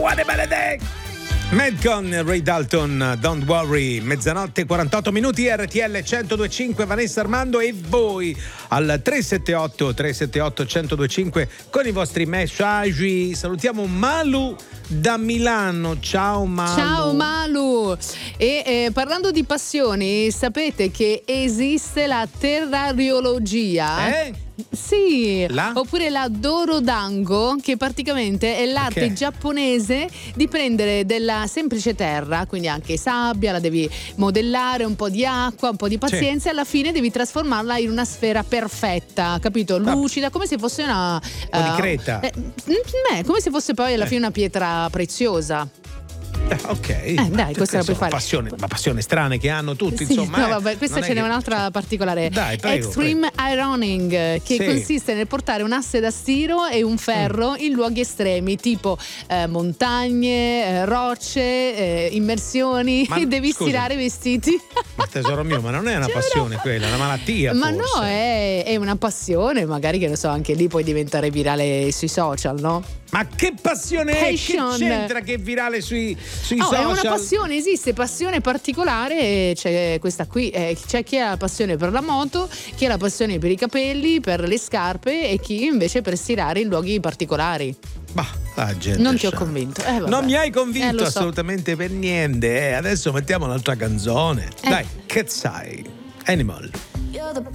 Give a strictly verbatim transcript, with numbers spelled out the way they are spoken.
One Benedict. Mad con Ray Dalton, Don't Worry, mezzanotte quarantotto minuti, R T L centodue e cinque, Vanessa Armando e voi al tre sette otto tre sette otto uno zero due cinque con i vostri messaggi. Salutiamo Malu da Milano. Ciao Malu. Ciao Malu. E eh, parlando di passioni, sapete che esiste la terrariologia? Eh? Sì, la? Oppure la Dorodango, che praticamente è l'arte Okay. giapponese di prendere della semplice terra, quindi anche sabbia, la devi modellare, un po' di acqua, un po' di pazienza, e alla fine devi trasformarla in una sfera perfetta, capito? Lucida, come se fosse una... Un po' di eh, creta. eh, mm, come se fosse poi alla fine una pietra preziosa. Ok, Eh, dai, questa la puoi fare. Passione, ma passione strane che hanno tutti, Sì, insomma. no, eh. vabbè, questa Non è ce n'è che- un'altra particolare. Dai, prego, Extreme Ironing, che Sì. consiste nel portare un asse da stiro e un ferro in luoghi estremi, tipo eh, montagne, eh, rocce, eh, immersioni. Ma, Devi scusa. stirare i vestiti. Ma tesoro mio, ma non è una Giuro. passione quella, è una malattia. Ma forse. no, è, è una passione, magari, che lo so, anche lì puoi diventare virale sui social, no? Ma che passione è? Che Passion. c'entra che è virale sui, sui Oh, social? è una passione, esiste passione particolare, e c'è questa qui, eh, c'è chi ha la passione per la moto, chi ha la passione per i capelli, per le scarpe, e chi invece per stirare in luoghi particolari. Bah, la gente Non ti ho sa. convinto. Eh, vabbè. Non mi hai Eh, convinto lo so. assolutamente per niente. Eh. Adesso mettiamo un'altra canzone. Eh. Dai, che sai? Animal.